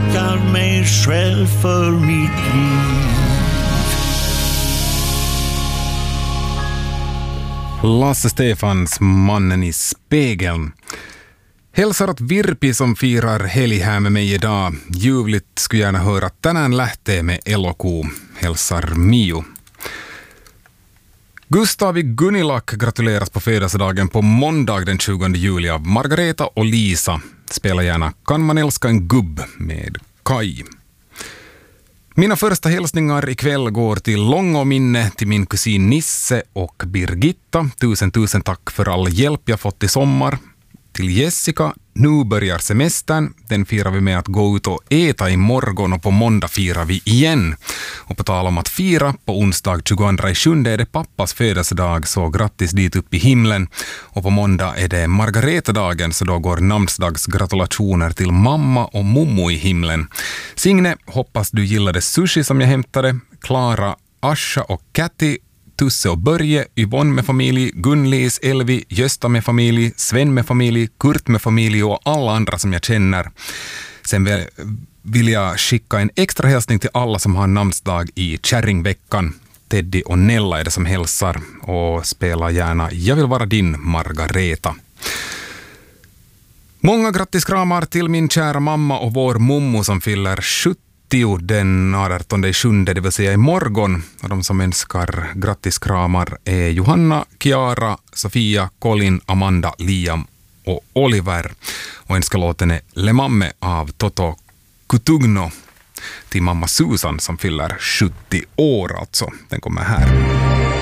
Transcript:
tackar mig själv för mitt liv. Lasse Stefans, Mannen i spegeln. Hälsar att Virpi som firar helg här med mig idag. Ljuvligt skulle gärna höra tänään lähtee med Elokuu. Hälsar Mio. Gustav i Gunilak gratuleras på födelsedagen på måndag den 20 juli av Margareta och Lisa. Spela gärna Kan man älska en gubb med Kai. Mina första hälsningar ikväll går till långa minne till min kusin Nisse och Birgitta. Tusen tack för all hjälp jag fått i sommar. Till Jessica, nu börjar semestern. Den firar vi med att gå ut och äta imorgon och på måndag firar vi igen. Och på tal om att fira, på onsdag 22/7 är det pappas födelsedag, så grattis dit upp i himlen. Och på måndag är det Margareta-dagen, så då går namnsdagsgratulationer till mamma och mommo i himlen. Signe, hoppas du gillade sushi som jag hämtade. Klara, Asha och Katty, Tusse och Börje, Yvonne med familj, Gunlis, Elvi, Gösta med familj, Sven med familj, Kurt med familj och alla andra som jag känner. Sen vill jag skicka en extra hälsning till alla som har namnsdag i Kärringveckan. Teddy och Nella är det som hälsar, och spela gärna Jag vill vara din Margareta. Många grattiskramar till min kära mamma och vår mommo som fyller 70 den 18/7, det vill säga imorgon. Och de som önskar grattiskramar är Johanna, Kiara, Sofia, Colin, Amanda, Liam och Oliver. Och önskalåten är Le Mamme av Toto Cutugno till mamma Susan som fyller 70 år alltså. Den kommer här.